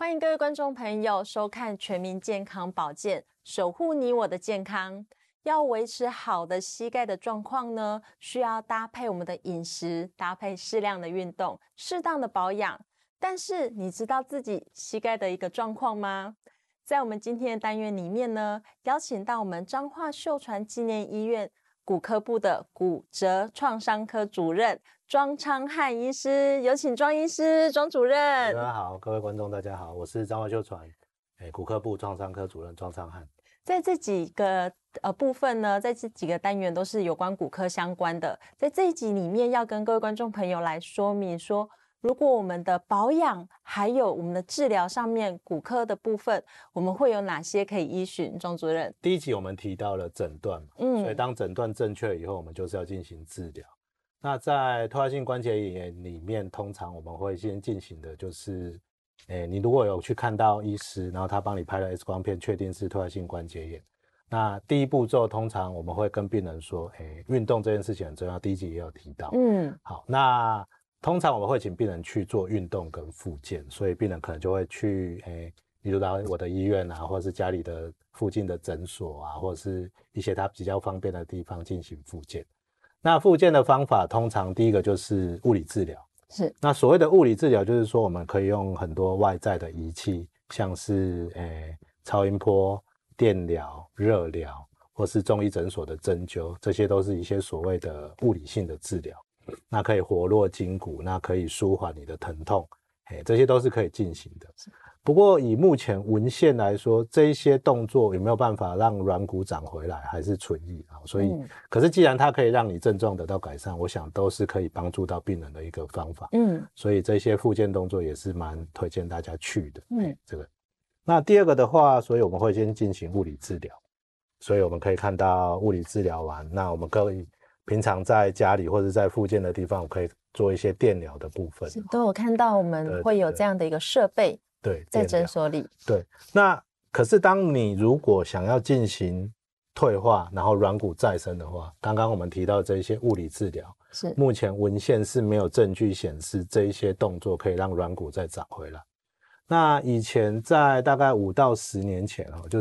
欢迎各位观众朋友收看全民健康保健，守护你我的健康。要维持好的膝盖的状况呢，需要搭配我们的饮食，搭配适量的运动，适当的保养。但是你知道自己膝盖的一个状况吗？在我们今天的单元里面呢，邀请到我们彰化秀传纪念医院骨科部的骨折创伤科主任庄昌汉医师，有请庄医师、庄主任。 大家好，各位观众大家好，我是彰化秀传骨科部创伤科主任庄昌汉。 在这几个部分呢，在这几个单元都是有关骨科相关的。在这一集里面，要跟各位观众朋友来说明说，如果我们的保养还有我们的治疗上面骨科的部分，我们会有哪些可以依循？庄主任， 第一集我们提到了诊断嘛，所以当诊断正确以后，我们就是要进行治疗。那在退化性关节炎里面，通常我们会先进行的就是，你如果有去看到医师，然后他帮你拍了 X 光片，确定是退化性关节炎，那第一步骤通常我们会跟病人说，运动这件事情很重要，第一集也有提到。好，那通常我们会请病人去做运动跟复健，所以病人可能就会去，比如到我的医院啊，或者是家里的附近的诊所啊，或者是一些他比较方便的地方进行复健。那复健的方法通常第一个就是物理治疗， 是。 那所谓的物理治疗就是说我们可以用很多外在的仪器，像是超音波、电疗、热疗，或是中医诊所的针灸，这些都是一些所谓的物理性的治疗。那可以活络筋骨，那可以舒缓你的疼痛，这些都是可以进行的。不过以目前文献来说，这一些动作有没有办法让软骨长回来还是存疑啊？所以，可是既然它可以让你症状得到改善，我想都是可以帮助到病人的一个方法。所以这些复健动作也是蛮推荐大家去的。这个。那第二个的话，所以我们会先进行物理治疗。所以我们可以看到物理治疗完，那我们可以平常在家里或者在复健的地方，我可以做一些电疗的部分。 都有看到我们会有这样的一个设备。 对， 在诊所里。 对，那可是当你如果想要进行退化，然后软骨再生的话，刚刚我们提到这一些物理治疗， 是目前文献是没有证据显示这一些动作可以让软骨再长回来。那以前在大概5到10年前，就